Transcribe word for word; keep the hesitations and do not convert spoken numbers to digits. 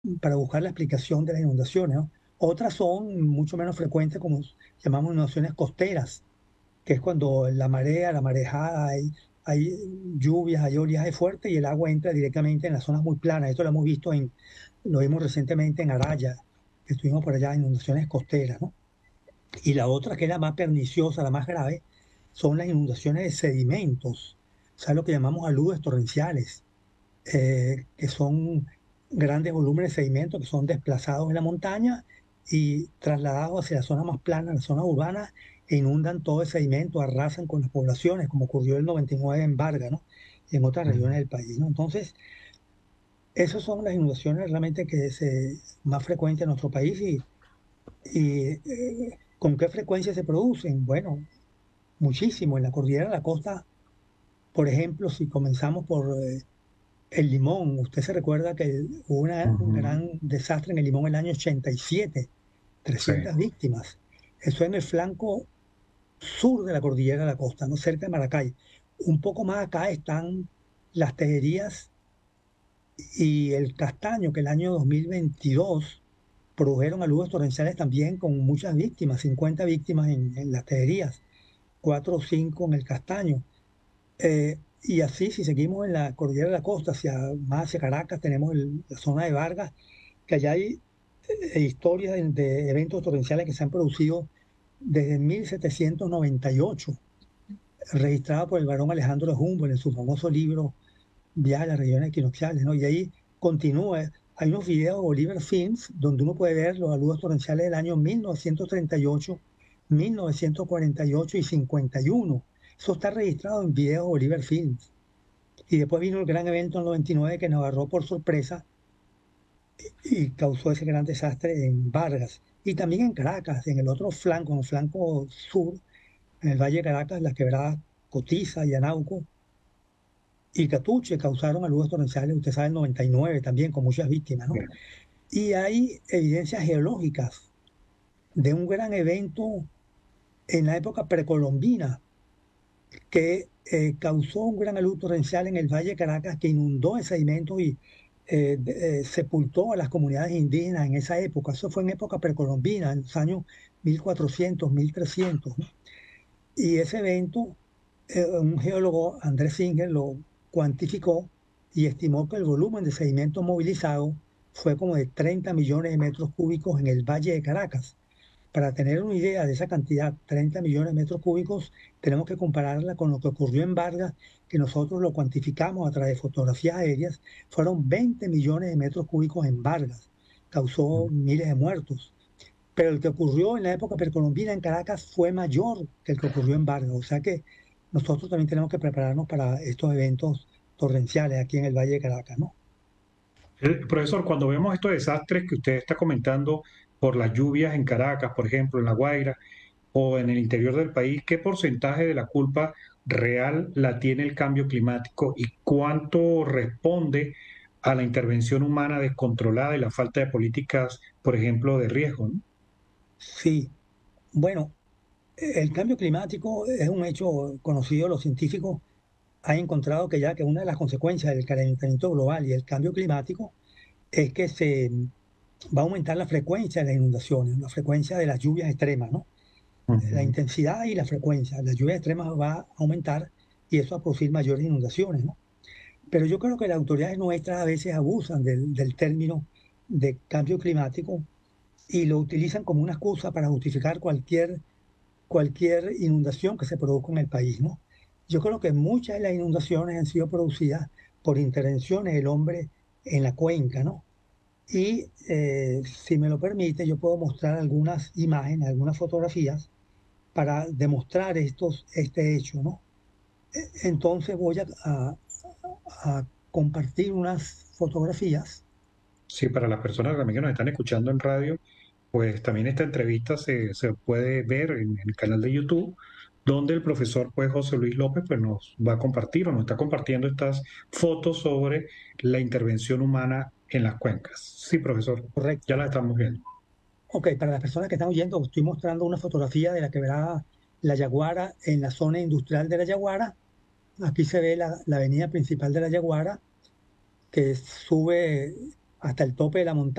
para buscar la explicación de las inundaciones, ¿no? Otras son mucho menos frecuentes, como llamamos inundaciones costeras, que es cuando la marea, la marejada, hay, hay lluvias, hay oleaje fuerte y el agua entra directamente en las zonas muy planas. Esto lo hemos visto en, lo vimos recientemente en Araya, que estuvimos por allá, inundaciones costeras, ¿no? Y la otra, que es la más perniciosa, la más grave, son las inundaciones de sedimentos, o sea, lo que llamamos aludes torrenciales, eh, que son grandes volúmenes de sedimentos que son desplazados en la montaña y trasladados hacia la zona más plana, la zona urbana, e inundan todo el sedimento, arrasan con las poblaciones, como ocurrió en el noventa y nueve en Vargas, ¿no? Y en otras regiones del país, ¿no? Entonces, esas son las inundaciones realmente que se más frecuentes en nuestro país y, y eh, ¿con qué frecuencia se producen? Bueno, muchísimo. En la cordillera de la costa, por ejemplo, si comenzamos por eh, el Limón, usted se recuerda que el- hubo una- un Ujú. gran desastre en el Limón en el año ochenta y siete, Sí, trescientas víctimas. Eso en el flanco sur de la cordillera de la costa, no cerca de Maracay. Un poco más acá están las tejerías y el castaño, que el año dos mil veintidós produjeron aludes torrenciales también con muchas víctimas, cincuenta víctimas en, en las tejerías, cuatro o cinco en el castaño. Eh, y así, si seguimos en la cordillera de la costa, hacia, más hacia Caracas, tenemos el- la zona de Vargas, que allá hay eh, historias de, de eventos torrenciales que se han producido desde mil setecientos noventa y ocho, registrada por el barón Alejandro de Humboldt en su famoso libro Viaje a las regiones equinocciales, ¿no? Y ahí continúa. Hay unos videos de Bolívar Films donde uno puede ver los aludes torrenciales del año mil novecientos treinta y ocho, mil novecientos cuarenta y ocho y cincuenta y uno. Eso está registrado en videos de Bolívar Films. Y después vino el gran evento en el noventa y nueve que nos agarró por sorpresa y causó ese gran desastre en Vargas. Y también en Caracas, en el otro flanco, en el flanco sur, en el Valle de Caracas, las quebradas Cotiza y Anauco y Catuche causaron aludes torrenciales, usted sabe, el noventa y nueve también, con muchas víctimas, ¿no? bien. Y hay evidencias geológicas de un gran evento en la época precolombina que eh, causó un gran alud torrencial en el Valle de Caracas que inundó el sedimento y eh, de- eh, sepultó a las comunidades indígenas en esa época. Eso fue en época precolombina, en los años mil cuatrocientos, mil trescientos, ¿no? Y ese evento, eh, un geólogo, Andrés Singer, lo cuantificó y estimó que el volumen de sedimento movilizado fue como de treinta millones de metros cúbicos en el Valle de Caracas. Para tener una idea de esa cantidad, treinta millones de metros cúbicos, tenemos que compararla con lo que ocurrió en Vargas, que nosotros lo cuantificamos a través de fotografías aéreas, fueron veinte millones de metros cúbicos en Vargas, causó miles de muertos. Pero el que ocurrió en la época precolombina en Caracas fue mayor que el que ocurrió en Vargas, o sea que nosotros también tenemos que prepararnos para estos eventos torrenciales aquí en el Valle de Caracas, ¿no? Eh, profesor, cuando vemos estos desastres que usted está comentando por las lluvias en Caracas, por ejemplo, en La Guaira o en el interior del país, ¿qué porcentaje de la culpa real la tiene el cambio climático y cuánto responde a la intervención humana descontrolada y la falta de políticas, por ejemplo, de riesgo, ¿no? Sí, bueno, el cambio climático es un hecho conocido, los científicos han encontrado que ya que una de las consecuencias del calentamiento global y el cambio climático es que se va a aumentar la frecuencia de las inundaciones, la frecuencia de las lluvias extremas, ¿no? La Ujú. intensidad y la frecuencia. Las lluvias extremas va a aumentar y eso va a producir mayores inundaciones, ¿no? Pero yo creo que las autoridades nuestras a veces abusan del, del término de cambio climático y lo utilizan como una excusa para justificar cualquier, cualquier inundación que se produzca en el país, ¿no? Yo creo que muchas de las inundaciones han sido producidas por intervenciones del hombre en la cuenca, ¿no? Y eh, si me lo permite, yo puedo mostrar algunas imágenes, algunas fotografías para demostrar estos, este hecho, ¿no? E- Entonces voy a, a- a compartir unas fotografías. Sí, para las personas también que nos están escuchando en radio, pues también esta entrevista se, se puede ver en, en el canal de YouTube, donde el profesor pues José Luis López pues nos va a compartir o nos está compartiendo estas fotos sobre la intervención humana en las cuencas. Sí, profesor, ya Correcto. la estamos viendo. Ok, para las personas que están oyendo, estoy mostrando una fotografía de la quebrada La Yaguara en la zona industrial de La Yaguara. Aquí se ve la, la avenida principal de La Yaguara, que sube hasta el tope de la montaña.